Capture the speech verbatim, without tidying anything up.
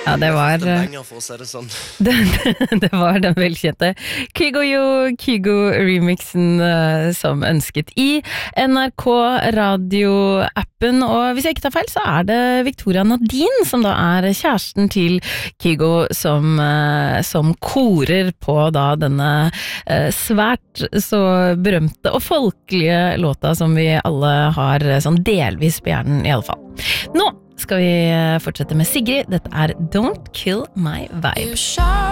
Ja, det var Det er banger for å si det sånn. det, det var den velkjente Kygo Yo Kygo-remixen uh, som ønsket i N R K radioappen, og hvis jeg ikke tar feil så er det Victoria Nadine som da er kjæresten til Kygo som, uh, som korer på da denne uh, svært så berømte og folkelige låta som vi alle har uh, sånn delvis på hjernen i alle fall. Nå skal vi fortsette med Sigrid. Dette er Don't Kill My Vibe.